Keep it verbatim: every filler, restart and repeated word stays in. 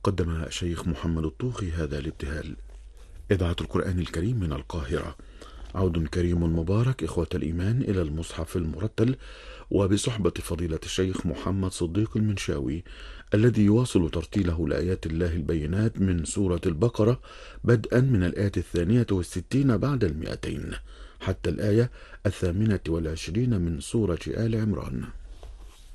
قدم الشيخ محمد الطوخي هذا الابتهال. إذاعة القرآن الكريم من القاهرة. عود كريم مبارك إخوة الإيمان إلى المصحف المرتل، وبصحبة فضيلة الشيخ محمد صديق المنشاوي الذي يواصل ترتيله لآيات الله البينات من سورة البقرة، بدءا من الآية الثانية والستين بعد المئتين حتى الآية الثامنة والعشرين من سورة آل عمران.